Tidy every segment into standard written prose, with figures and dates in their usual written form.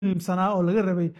sanaa oo laga rabay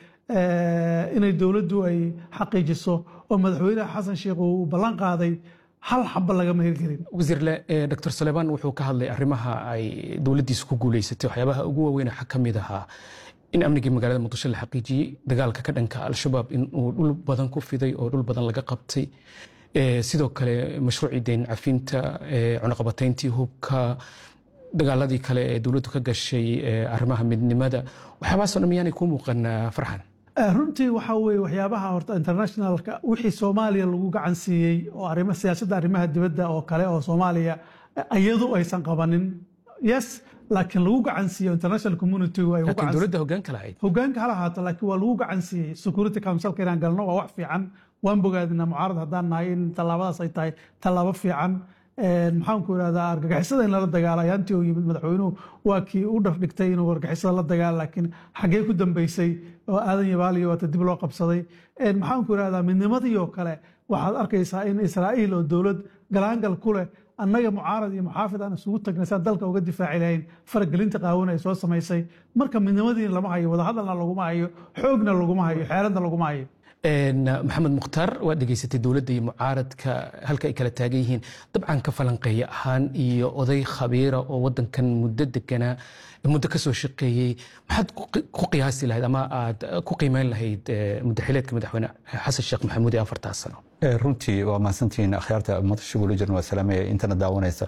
inay dawladdu ay xaqiijiso oo madaxweynaha xasan sheekh uu ballan qaaday hal xabba lagama hirgelin. wasiirle Dr. Suleyman wuxuu ka hadlay arrimaha ay dawladdiisu ku guuleysatay waxyaabaha ugu waaweyn waxa ka mid ahaa in amnigii magaalada Muqdisho la xaqiijiyay dagaalka ka dhanka al-shabaab in uu dhul badan ku fiday oo dhul badan laga qabtay sidoo kale mashruucii deyn cafinta cunaqabatayntii hubka dagaaladii kale ee dawladdu ka gashay arrimaha midnimada waxyaabahaas oo dhan miyaanay ku muuqan Farxan runtii waxa weeye waxyaabaha horta internationalka wixii Soomaaliya lagu gacan siiyay oo arrimaha siyaasadda arrimaha dibadda oo kale oo Soomaaliya iyadu aysan qabanin yes laakiin lagu gacan siiyay international community way ugu gacan dawladda hoggaanka lahayd hoggaanka hala haato laakiin waa lagu gacan siiyay security council inaan galno waa wax fiican waan bogaadina mucaarad haddaan nahay in tallaabadaas ay tahay tallaabo fiican maxaan ku yiraahdaa argagixisada in la dagaalay antii uu yimid madaxweynuhu waa kii u dhigtay inuu argagixisada la dagaal laakiin xagee ku dambeysay oo aadan yabaaliyo waa dib loo qabsaday maxaan ku yiraahdaa midnimadii oo kale waxaad arkaysaa in Israa'iil oo dawlad galaangal ku leh annaga mucaarad iyo muxaafid aan isugu tagnaysan dalka uga difaaci lahayn faragelinta qaawan ay soo samaysay marka midnimadii lama hayo wada hadalna laguma hayo xoogna laguma hayo xeeladna laguma hayo maxamed mukhtaar waa dhageysatay dawladda iyo mucaaradka halka ay kala taagan yihiin dabcan ka falanqeeya ahaan iyo oday khabiira oo wadankan muddo deganaa muddo ka soo shaqeeyay maxaad ku qiyaasi lahayd ama aad ku qiimeyn lahayd muddaxileedka madaxweyne xasan sheekh maxamuud ee 4 sano runtii waa mahadsantihiin akhyaarta ummadda shughul jirna waa salaamaya intana daawanaysa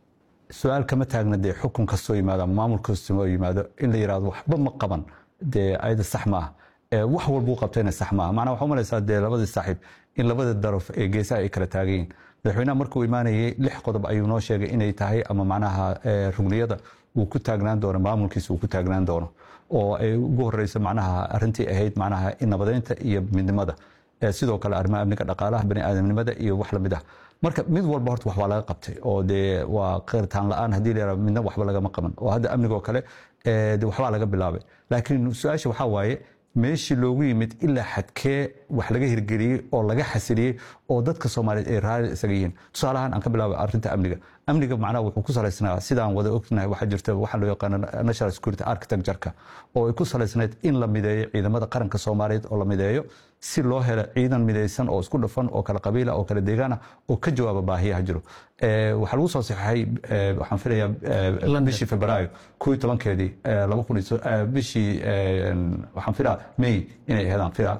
su'aal kama taagna dee xukun kastoo yimaado maamul kastoo yimaado in la yiraahdo waxba ma qaban dee ayda sax ma ah wax walba uu qabtayna sax ma ah macnaha waxa u malaysaa dee labadii saaxiib in labada daraf ee geesaha ay kala taagan yihiin madaxweynaha markuu imaanayay 6 qodob ayuu noo sheegay inay tahay ama macnaha rugniyada uu ku taagnaan doono maamulkiisa uu ku taagnaan doono oo ay ugu horeyso macnaha arrintii ahayd macnaha in nabadeynta iyo midnimada sidoo kale arrimaha amniga dhaqaalaha bani aadamnimada iyo wax la mid ah marka mid walba horta wax waa laga qabtay oo dee waa qeyrtaan la'aan haddii la yiraahdo midna waxba lagama qaban oo hadda amnigoo kale waxbaa laga bilaabay laakiin su-aasha waxaa waaye meeshii loogu yimid ilaa xadkee wax laga hirgeliyey oo laga xasiliyey oo dadka Soomaaliyeed ay raali isaga yihiin tusaalahan aan ka bilaabay arrinta amniga macnaha wuxuu ku salaysnaa sidaan wada ognahay waxa jirta waxa loo yaqaan national security architecture oo ay ku salaysnayd in la mideeyo ciidamada qaranka Soomaaliyeed oo la mideeyo si loo helo ciidan mideysan oo isku dhafan oo kala qabiila oo kala deegaan oo ka jawaaba baahiyaha jiro waxa lagu soo saxay waxaan filayaa bishii Febraayo 12keedii 2000 bishii waxaan filayaa May inay ahaydaan filayaa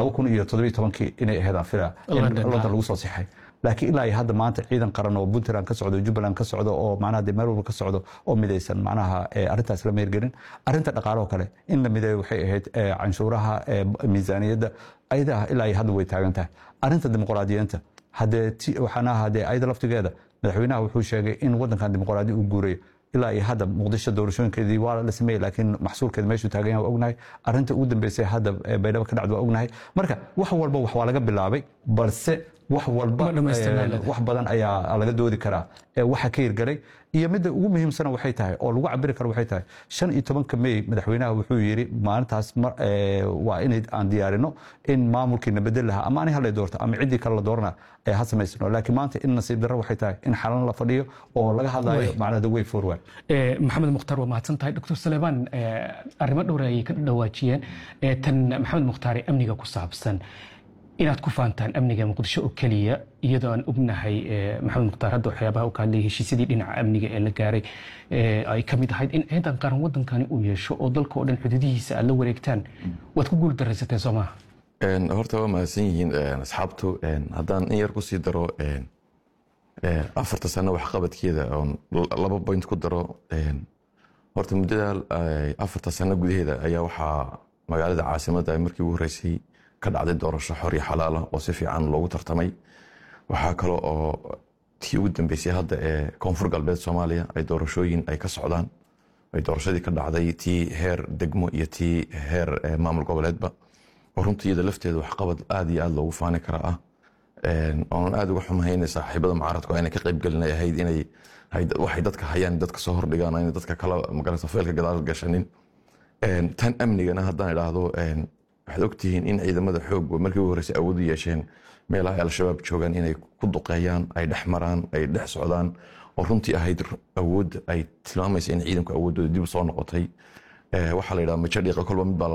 2017 inay ahaydaan filayaa London lagu soo saxay laakiin ilaa hadda maanta ciidan qaran oo Puntland ka socdo Jubaland ka socdo oo macnaha meel walba ka socdo oo mideysan macnaha arintaas la meergelin arinta dhaqaalaha kale in la mideeyo waxay ahayd canshuuraha miisaaniyadda ayda ilaa hadda way taagan tahay arinta dimuqraadiyiinta waxaana hadee ayda laftigeeda madaxweynaha wuxuu sheegay in wadankan dimuqraadi uu guureeyo ilaa hadda Muqdisho doorashooyinkeedii waa la sameeyay laakiin maxsuulkeeda meeshuu taagan yahay waa ognahay arinta ugu dambeysay hadda baydhabo ka dhacdo waa ognahay marka wax walba wax waa laga bilaabay balse wax walba wax badan ayaa laga doodi karaa waxa ka hirgalay iyo midda ugu muhiimsan waxay tahay oo lagu cabiri karo waxay tahay 15 May madaxweynaha wuxuu yiri maalintaas waa in aan diyaarino in maamulkiina bedel laha ama aan halay doorto ama cidii kale la doorna ay ha sameysno laakiin maanta in nasiib darro waxay tahay in xalan la fadhiyo oo laga hadlayo macnaha the way forward maxamed mukhtaar waa mahadsan tahay Dr. Suleyman arrimo dhowr ay ka dhawaajiyeen tan maxamed mukhtaar amniga ku saabsan inaad ku faantaan amniga Muqdisho oo kaliya iyadoo aan ognahay maxamed mukhtaar hadda waxyaabaha uu ka hadlayay heshiisyadii dhinaca amniga ee la gaaray ay ka mid ahayd in ciidan qaran wadankani uu yeesho oo dalka oo dhan xuduudihiisa aad la wareegtaan waad ku guul daraysateen Soomaaliya horta waa mahadsan yihiin asxaabtu haddaan in yar ku sii daro 4 sano waxqabadkeeda oon 2 point ku daro horta muddada 4 sano gudaheeda ayaa waxaa magaalada caasimadda markii ugu horeysay ka dhacday doorasho xor iyo xalaal ah oo si fiican loogu tartamay waxaa kale oo tii ugu dambeysay hadda ee koonfur galbeed Soomaaliya ay doorashooyin ay ka socdaan ay doorashadii ka dhacday tii heer degmo iyo tii heer maamul goboleedba oo runtii iyada lafteeda waxqabad aad iyo aad loogu faani kara ah oon aad uga xumahaynay saaxiibada mucaaradku inay ka qayb galinay ahayd inay waxay dadka hayaan dadka soo hordhigaan inay dadka kala magaalada feelka gadaal gashanin tan amnigana haddaan idhaahdo waxaad ogtihiin in ciidamada xoog markii ugu horeysay awood u yeesheen meelaha al-shabaab joogaan inay ku duqeeyaan ay dhex maraan ay dhex socdaan oo runtii ahayd awood ay tilmaamaysa in ciidanku awooddooda dib u soo noqotay waxaa la yidhaha majo dhiiqa kolba mid baa